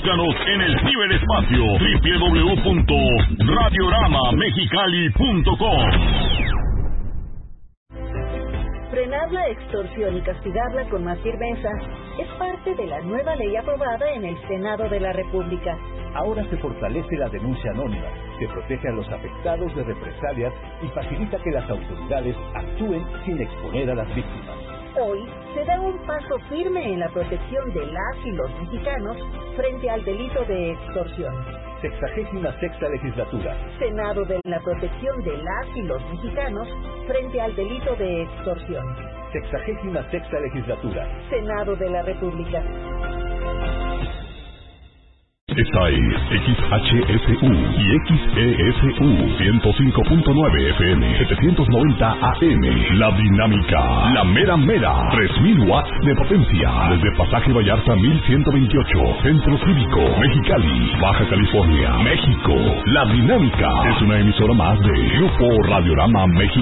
Búscanos en el ciberespacio www.radioramamexicali.com. Frenar la extorsión y castigarla con más firmeza es parte de la nueva ley aprobada en el Senado de la República. Ahora se fortalece la denuncia anónima, que protege a los afectados de represalias y facilita que las autoridades actúen sin exponer a las víctimas. Hoy se da un paso firme en la protección de las y los mexicanos frente al delito de extorsión. 66ª legislatura. Senado de la protección de las y los mexicanos frente al delito de extorsión. 66ª legislatura. Senado de la República. Esta es XHSU y XESU 105.9 FM 790 AM. La Dinámica, la mera mera, 3000 watts de potencia. Desde Pasaje Vallarta 1128, Centro Cívico, Mexicali, Baja California, México. La Dinámica es una emisora más de Grupo Radiorama México.